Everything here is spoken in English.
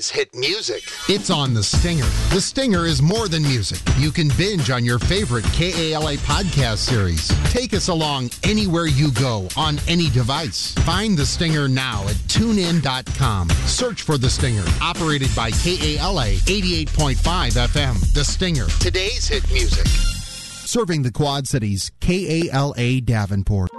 Today's hit music. It's on The Stinger. The Stinger is more than music. You can binge on your favorite KALA podcast series. Take us along anywhere you go on any device. Find The Stinger now at tunein.com. Search for The Stinger. Operated by KALA 88.5 FM. The Stinger. Today's hit music. Serving the Quad Cities, KALA Davenport.